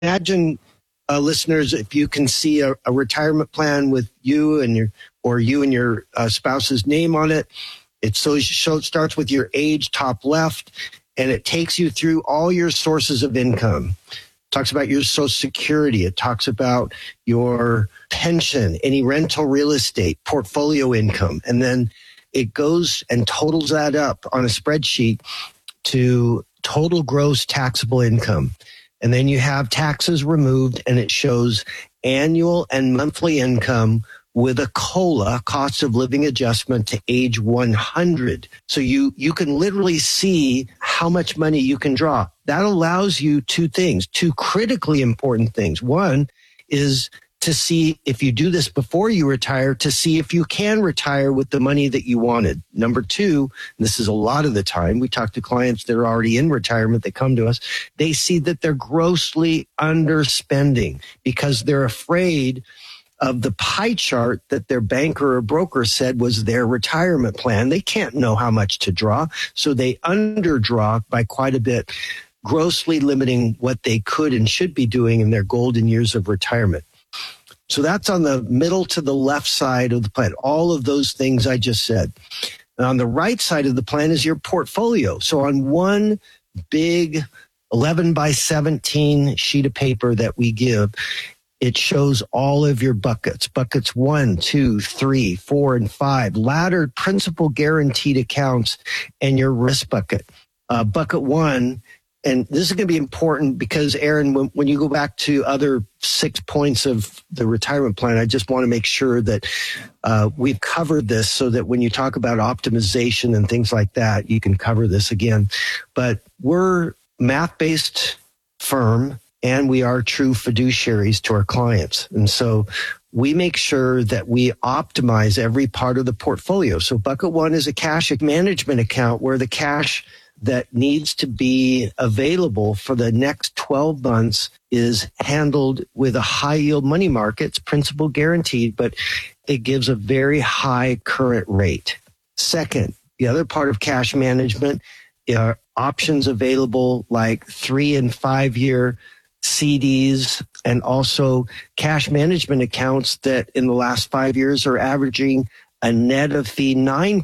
imagine, listeners, if you can see a retirement plan with you and your spouse's name on it. It starts with your age, top left, and it takes you through all your sources of income. It talks about your Social Security. It talks about your pension, any rental real estate, portfolio income. And then it goes and totals that up on a spreadsheet to total gross taxable income. And then you have taxes removed, and it shows annual and monthly income with a COLA, cost of living adjustment, to age 100. So you can literally see how much money you can draw. That allows you two critically important things. One is to see, if you do this before you retire, to see if you can retire with the money that you wanted. Number two, and this is a lot of the time, we talk to clients that are already in retirement that come to us, they see that they're grossly underspending because they're afraid of the pie chart that their banker or broker said was their retirement plan. They can't know how much to draw, so they underdraw by quite a bit, grossly limiting what they could and should be doing in their golden years of retirement. So that's on the middle to the left side of the plan, all of those things I just said. And on the right side of the plan is your portfolio. So on one big 11 by 17 sheet of paper that we give, it shows all of your buckets 1, 2, 3, 4, and 5, laddered principal guaranteed accounts, and your risk bucket. Bucket 1, and this is going to be important because, Aaron, when you go back to other 6 points of the retirement plan, I just want to make sure that we've covered this so that when you talk about optimization and things like that, you can cover this again. But we're math-based firm, and we are true fiduciaries to our clients. And so we make sure that we optimize every part of the portfolio. So bucket 1 is a cash management account where the cash that needs to be available for the next 12 months is handled with a high yield money market. It's principal guaranteed, but it gives a very high current rate. Second, the other part of cash management are options available like 3 and 5 year CDs, and also cash management accounts that in the last 5 years are averaging a net of fee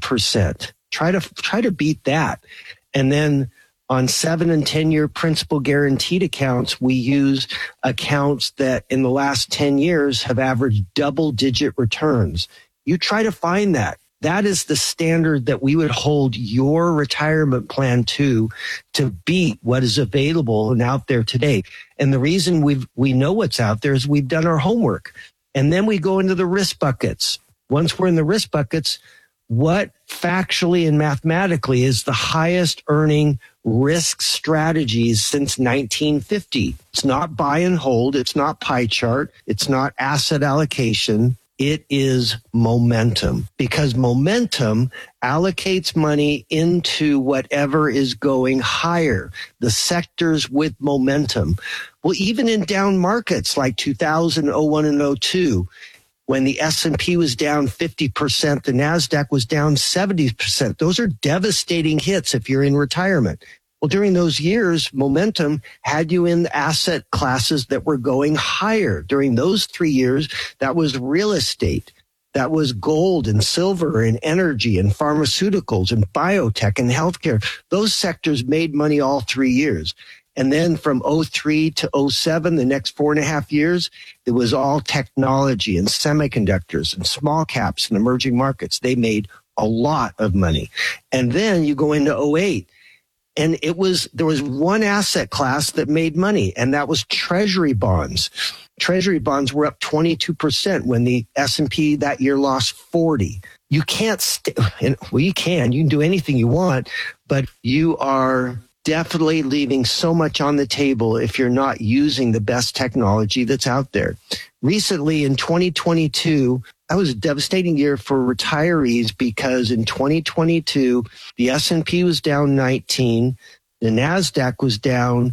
9%. Try to beat that. And then on 7 and 10 year principal guaranteed accounts, we use accounts that in the last 10 years have averaged double digit returns. You try to find that. That is the standard that we would hold your retirement plan to beat what is available and out there today. And the reason we know what's out there is we've done our homework. And then we go into the risk buckets. Once we're in the risk buckets, what factually and mathematically is the highest earning risk strategies since 1950? It's not buy and hold. It's not pie chart. It's not asset allocation. It is momentum, because momentum allocates money into whatever is going higher, the sectors with momentum. Well, even in down markets like 2000, 01, and 02, when the S&P was down 50%, the NASDAQ was down 70%. Those are devastating hits if you're in retirement. Well, during those years, momentum had you in asset classes that were going higher. During those 3 years, that was real estate. That was gold and silver and energy and pharmaceuticals and biotech and healthcare. Those sectors made money all 3 years. And then from 03 to 07, the next 4.5 years, it was all technology and semiconductors and small caps and emerging markets. They made a lot of money. And then you go into 08. And there was one asset class that made money, and that was treasury bonds. Treasury bonds were up 22% when the S&P that year lost 40. You can't, you can do anything you want, but you are definitely leaving so much on the table if you're not using the best technology that's out there. Recently in 2022, that was a devastating year for retirees because in 2022, the S&P was down 19, the NASDAQ was down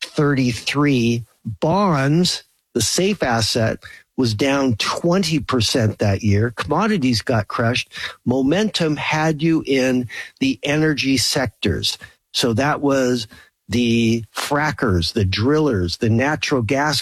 33, bonds, the safe asset, was down 20% that year. Commodities got crushed. Momentum had you in the energy sectors. So that was the frackers, the drillers, the natural gas